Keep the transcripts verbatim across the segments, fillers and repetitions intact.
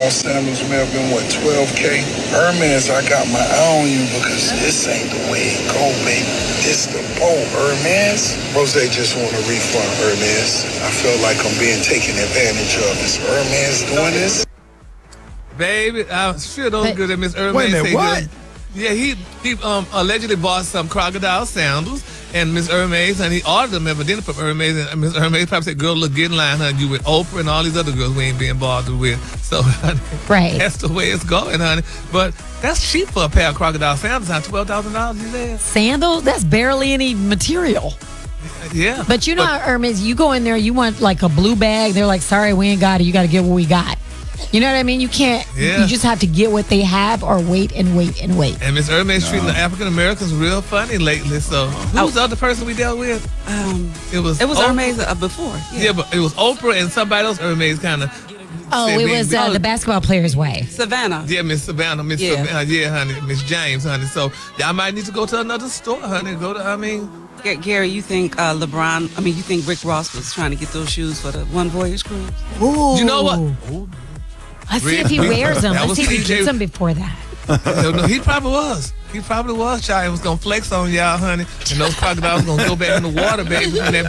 crocodile sandals may have been, what, twelve K? Hermes, I got my eye on you because this ain't the way it go, baby. This the boat, Hermes. Rose just want a refund, Hermes. I feel like I'm being taken advantage of. Is Hermes doing this? Baby, I sure don't good at Miss Hermes. Wait a minute, what? Good. Yeah, he he um allegedly bought some crocodile sandals, and Miss Hermes, and he ordered them evidently from Hermes, and Miss Hermes probably said, "Girl, look, get in line, honey. You with Oprah and all these other girls we ain't being bothered with." So, honey, right, that's the way it's going, honey. But that's cheap for a pair of crocodile sandals. Huh? Twelve thousand dollars, you said? Sandals? That's barely any material. Yeah, but you know, but, how Hermes, you go in there, you want like a blue bag. They're like, "Sorry, we ain't got it. You got to get what we got." You know what I mean? You can't, yeah. you just have to get what they have or wait and wait and wait. And Miss Hermes treating the African Americans real funny lately. So, who was the other person we dealt with? Um, it was it was Oprah. Hermes uh, before. Yeah. yeah, but it was Oprah and somebody else. Hermes kind of. Oh, it was uh, the basketball player's wife. Savannah. Yeah, Miss Savannah. Miss yeah. Savannah. Yeah, honey. Miss James, honey. So, y'all might need to go to another store, honey. Go to, I mean. Gary, you think uh, LeBron, I mean, you think Rick Ross was trying to get those shoes for the One Voyage cruise? Ooh. You know what? Ooh. Let's see if he wears them. Let's see if he gets them before that. no, no, he probably was. He probably was, child. He was going to flex on y'all, honey. And those crocodiles going to go back in the water, baby, in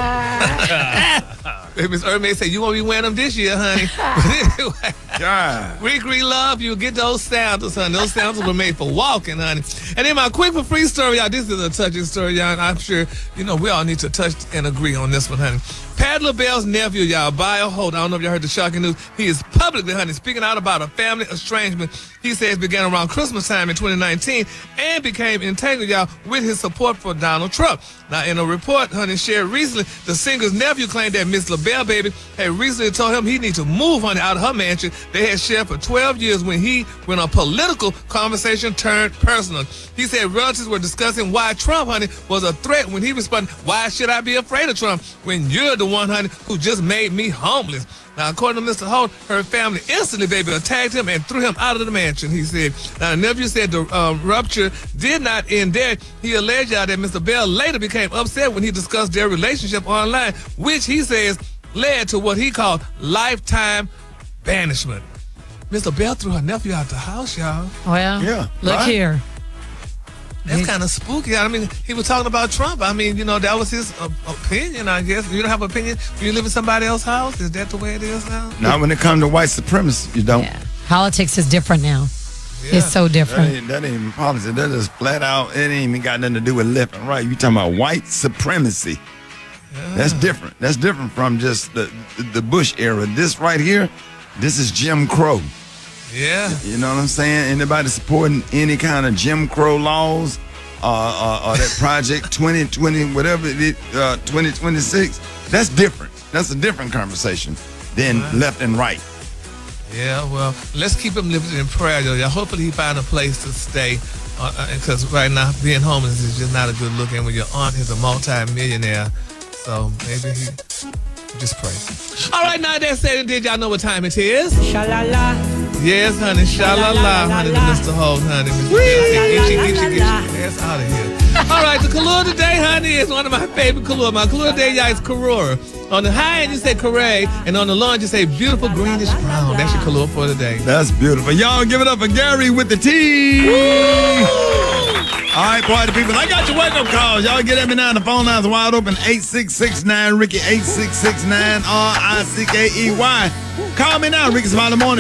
that boat. Miss Hermes said, you won't be wearing them this year, honey. But anyway, God. Rick, we love you. Get those sandals, honey. Those sandals were made for walking, honey. And then my quick for free story, y'all. This is a touching story, y'all. And I'm sure, you know, we all need to touch and agree on this one, honey. Patti LaBelle's nephew, y'all, Bio Holt. I don't know if y'all heard the shocking news. He is publicly, honey, speaking out about a family estrangement he says began around Christmas time in twenty nineteen and became entangled, y'all, with his support for Donald Trump. Now, in a report, honey, shared recently, the singer's nephew claimed that Miss LaBelle, baby, had recently told him he needs to move, honey, out of her mansion they had shared for twelve years when he went on a political conversation turned personal. He said relatives were discussing why Trump, honey, was a threat when he responded, why should I be afraid of Trump when you're the one, honey, who just made me homeless? Now, according to Mister Holt, her family instantly, baby, attacked him and threw him out of the mansion, he said. Now, the nephew said the uh, rupture did not end there. He alleged that Mister Bell later became upset when he discussed their relationship online, which he says led to what he called lifetime banishment. Mister Bell threw her nephew out the house, y'all. Well, yeah, look right? here. That's kind of spooky. I mean, he was talking about Trump. I mean, you know, that was his uh, opinion, I guess. You don't have an opinion when you live in somebody else's house? Is that the way it is now? Not when it comes to white supremacy, you don't. Yeah. Politics is different now. Yeah. It's so different. That ain't, that ain't even politics. That is flat out. It ain't even got nothing to do with left and right. You talking about white supremacy. Yeah. That's different. That's different from just the, the Bush era. This right here, this is Jim Crow. Yeah. You know what I'm saying? Anybody supporting any kind of Jim Crow laws uh, uh, or that Project twenty twenty, whatever it is, uh, twenty twenty-six, that's different. That's a different conversation than right. left and right. Yeah, well, let's keep him lifted in prayer, though. Hopefully he find a place to stay because uh, right now being homeless is just not a good look. And when your aunt is a multi-millionaire, so maybe he just pray. All right, now that said and did, y'all know what time it is? Sha-la-la. Yes, honey, sha-la-la, honey, to Mister Holt, honey. Mister Get you, get you, get your ass out of here. All right, the color today, honey, is one of my favorite color. My color today, y'all, is Karora. On the high end, you say Corée, and on the low end, you say beautiful greenish brown. That's your color for today. That's beautiful. Y'all give it up for Gary with the T. All right, party people. I got your wake-up calls. Y'all get at me now. The phone line's wide open. eight six six nine Ricky, eight six six nine R I C K E Y. Call me now, Ricky Smiley Morning.